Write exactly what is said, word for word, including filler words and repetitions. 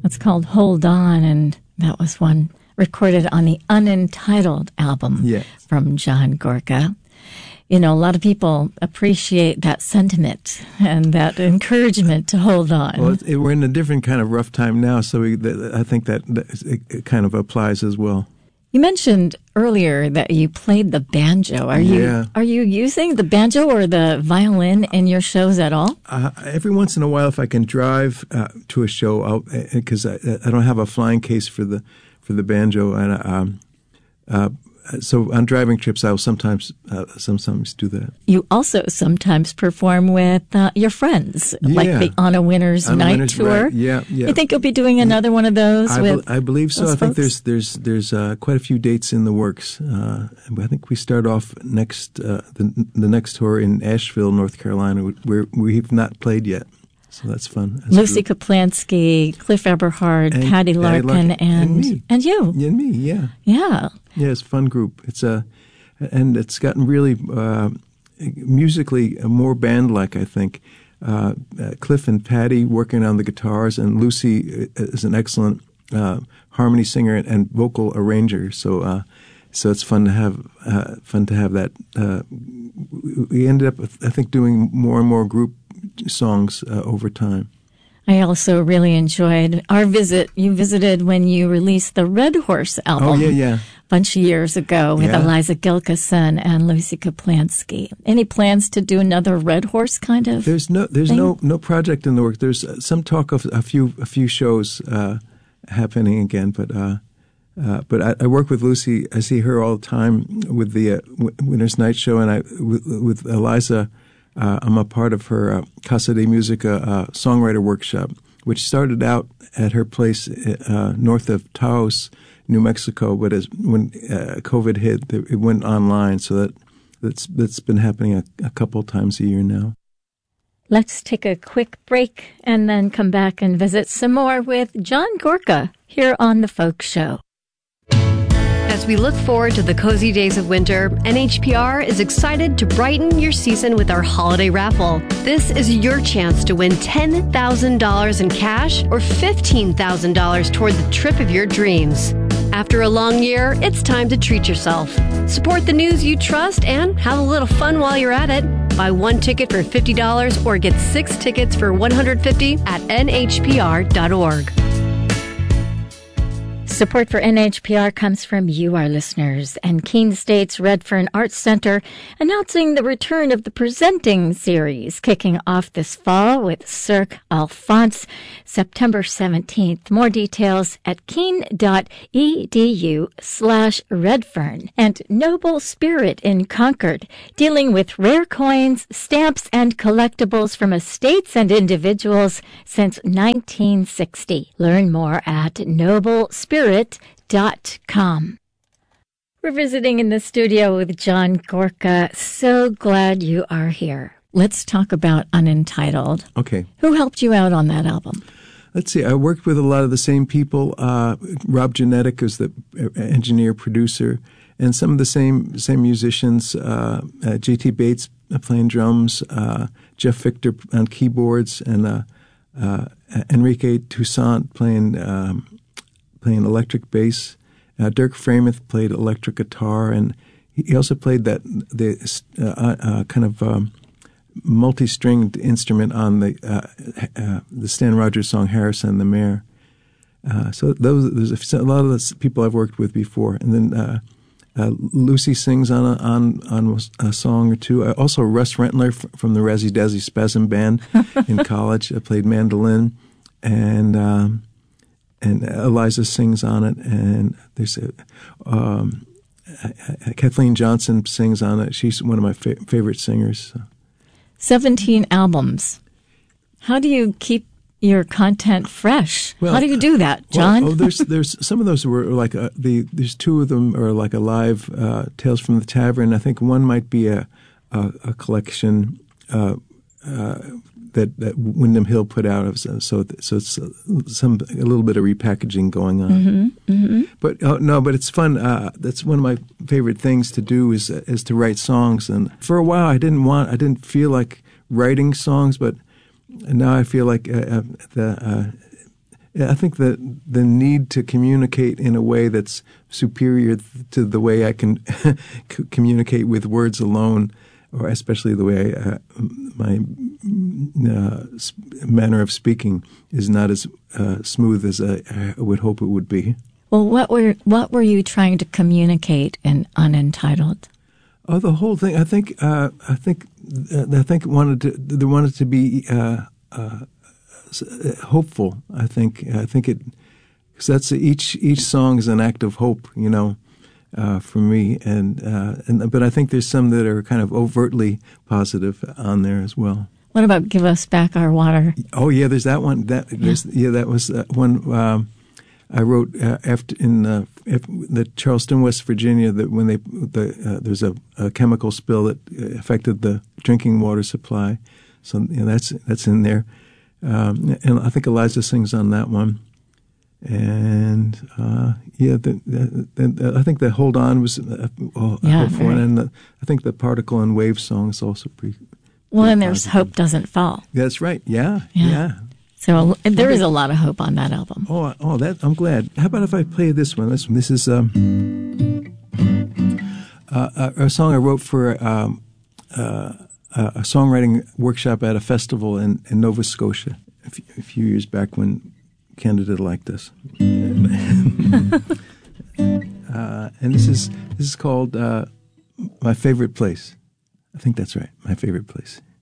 It's called Hold On, and that was one recorded on the Unentitled album yes. from John Gorka. You know, a lot of people appreciate that sentiment and that encouragement to hold on. Well, it, it, we're in a different kind of rough time now, so we, th- I think that, that it, it kind of applies as well. You mentioned earlier that you played the banjo. Are you yeah. are you using the banjo or the violin in your shows at all? Uh, every once in a while, if I can drive uh, to a show, because I, I don't have a flying case for the for the banjo, and um, uh, so on driving trips, I will sometimes uh, sometimes do that. You also sometimes perform with uh, your friends, yeah. like the Anna Winner's Anna Night Winner's, Tour. Right. Yeah, yeah. You think you'll be doing another one of those? I, with be, I believe so. I think folks? there's there's there's uh, quite a few dates in the works. Uh, I think we start off next uh, the the next tour in Asheville, North Carolina, where we've not played yet. So that's fun. That's Lucy Kaplansky, Cliff Eberhard, and Patty Larkin, Larkin, and and, me. and you. And me, yeah. Yeah. Yeah, it's a fun group. It's a, and it's gotten really uh, musically more band-like, I think. Uh, uh, Cliff and Patty working on the guitars, and Lucy is an excellent uh, harmony singer and, and vocal arranger. So, uh, so it's fun to have uh, fun to have that. Uh, we ended up, I think, doing more and more group songs uh, over time. I also really enjoyed our visit. You visited when you released the Red Horse album. Oh, yeah, yeah. A bunch of years ago with yeah. Eliza Gilkyson and Lucy Kaplansky. Any plans to do another Red Horse kind of There's no there's thing? no no project in the work. There's uh, some talk of a few a few shows uh, happening again, but uh, uh, but I, I work with Lucy. I see her all the time with the uh, Winter's Night Show, and I with, with Eliza. Uh, I'm a part of her uh, Casa de Musica uh, songwriter workshop, which started out at her place uh, north of Taos, New Mexico. But as when uh, COVID hit, it went online. So that that's that's been happening a, a couple times a year now. Let's take a quick break and then come back and visit some more with John Gorka here on The Folk Show. As we look forward to the cozy days of winter, N H P R is excited to brighten your season with our holiday raffle. This is your chance to win ten thousand dollars in cash or fifteen thousand dollars toward the trip of your dreams. After a long year, it's time to treat yourself. Support the news you trust and have a little fun while you're at it. Buy one ticket for fifty dollars or get six tickets for one hundred fifty dollars at N H P R dot org. Support for N H P R comes from you, our listeners, and Keene State's Redfern Arts Center announcing the return of the Presenting series, kicking off this fall with Cirque Alphonse, September seventeenth. More details at keene.edu slash Redfern. And Noble Spirit in Concord, dealing with rare coins, stamps, and collectibles from estates and individuals since nineteen sixty. Learn more at Noble Spirit dot com. We're visiting in the studio with John Gorka. So glad you are here. Let's talk about Unentitled. Okay. Who helped you out on that album? Let's see. I worked with a lot of the same people. Uh, Rob Genetic is the engineer, producer, and some of the same same musicians. Uh, uh, J T Bates playing drums, uh, Jeff Victor on keyboards, and uh, uh, Enrique Toussaint playing um, playing electric bass. Uh, Dirk Frameth played electric guitar, and he also played that the uh, uh, kind of um, multi-stringed instrument on the uh, uh, the Stan Rogers song "Harrison and the Mayor." Uh, so those there's a lot of the people I've worked with before, and then uh, uh, Lucy sings on a, on on a song or two. Uh, also, Russ Rentler from the Razzie Dazzle Spasm Band in college. I played mandolin, and. Um, And Eliza sings on it, and there's a, um, Kathleen Johnson sings on it. She's one of my fa- favorite singers. So. Seventeen albums. How do you keep your content fresh? Well, How do you do that, John? Well, oh, there's there's some of those were like a, the there's two of them are like a live uh, Tales from the Tavern. I think one might be a a, a collection. Uh, uh, That, that Windham Hill put out, so so it's some a little bit of repackaging going on. Mm-hmm, mm-hmm. But oh, no, but it's fun. Uh, that's one of my favorite things to do is is to write songs. And for a while, I didn't want, I didn't feel like writing songs, but now I feel like uh, the uh, I think that the need to communicate in a way that's superior to the way I can communicate with words alone, or especially the way I, uh, my uh, manner of speaking is not as uh, smooth as I, I would hope it would be. Well, what were what were you trying to communicate in Unentitled? Oh, the whole thing. I think. Uh, I think. Uh, I think it wanted to. They wanted to be uh, uh, hopeful. I think. I think it. Because that's each each song is an act of hope. You know, uh, for me, and uh, and but I think there's some that are kind of overtly positive on there as well. What about "Give Us Back Our Water"? Oh yeah, there's that one. That there's yeah, that was uh, one. Um, I wrote uh, after in uh, the Charleston, West Virginia, that when they the, uh, there's a, a chemical spill that affected the drinking water supply, so you know, that's that's in there, um, and I think Eliza sings on that one, and uh, yeah, the, the, the, I think the Hold On was uh, well, yeah, one, and the, I think the Particle and Wave song is also pretty. Well, pretty and there's positive. Hope Doesn't Fall. That's right. Yeah, yeah. yeah. So there is a lot of hope on that album. Oh, oh, that I'm glad. How about if I play this one? This one. This is um, uh, a, a song I wrote for um, uh, a songwriting workshop at a festival in, in Nova Scotia a few, a few years back when Canada liked us. uh, and this is this is called uh, My Favorite Place. I think that's right. My Favorite Place.